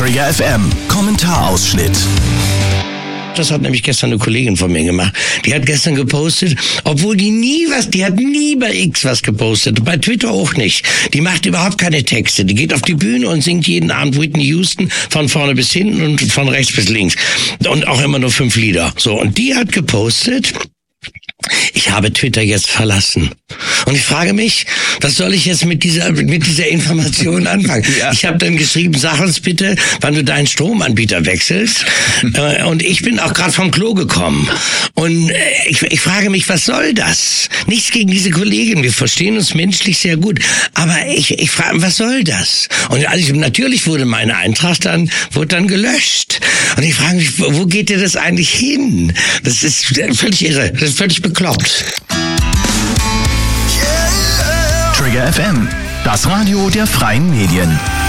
Trigger FM Kommentarausschnitt. Das hat nämlich gestern eine Kollegin von mir gemacht. Die hat gestern gepostet, obwohl die hat nie bei X was gepostet, bei Twitter auch nicht. Die macht überhaupt keine Texte. Die geht auf die Bühne und singt jeden Abend Whitney Houston von vorne bis hinten und von rechts bis links. Und auch immer nur 5 Lieder. So, und die hat gepostet: Ich habe Twitter jetzt verlassen. Und ich frage mich, was soll ich jetzt mit dieser Information anfangen? Ja. Ich habe dann geschrieben, sag uns bitte, wann du deinen Stromanbieter wechselst. Und ich bin auch gerade vom Klo gekommen. Und ich frage mich, was soll das? Nichts gegen diese Kollegin, wir verstehen uns menschlich sehr gut. Aber ich frage mich, was soll das? Und also natürlich wurde meine Eintrag dann gelöscht. Und ich frage mich, wo geht dir das eigentlich hin? Das ist völlig irre, das ist völlig bekloppt. Trigger FM, das Radio der freien Medien.